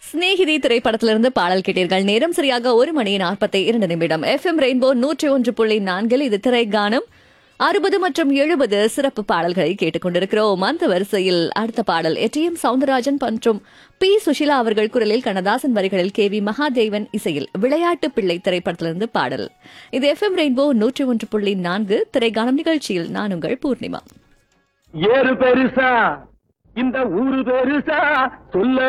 ஸ்நேகிதி திரைப்படத்திலிருந்து பாடல் கேட்டீர்கள். நேரம் சரியாக 1:42 FM ரெயின்போ 101.4 இது திரைக்கானம் 60 மற்றும் 70 சிறப்பு பாடல்களை கேட்டுக்கொண்டிருக்கிறோம். அந்த வரிசையில் அடுத்த பாடல் எம் சவுந்தரராஜன் மற்றும் பி சுஷிலா அவர்கள் குரலில் கண்ணதாசன் வரிகளில் KV மகாதேவன் இசையில் விளையாட்டு பிள்ளை திரைப்படத்திலிருந்து பாடல். இது FM ரெயின்போ 101.4 திரைக்கானம் நிகழ்ச்சியில் நான் உங்கள் பூர்ணிமா. ஏறு பெருசா இந்த ஊரு பெருசா சொல்ல